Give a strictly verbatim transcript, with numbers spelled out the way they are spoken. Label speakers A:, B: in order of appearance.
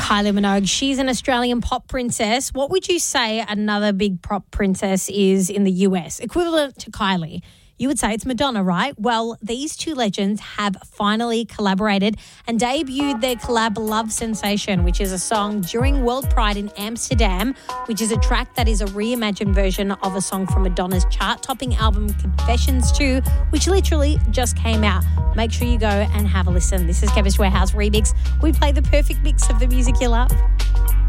A: Kylie Minogue. She's an Australian pop princess. What would you say another big pop princess is in the U S? Equivalent to Kylie. You would say it's Madonna, right? Well, these two legends have finally collaborated and debuted their collab Love Sensation, which is a song during World Pride in Amsterdam, which is a track that is a reimagined version of a song from Madonna's chart-topping album Confessions two, which literally just came out. Make sure you go and have a listen. This is Chemist Warehouse Remix. We play the perfect mix of the music you love.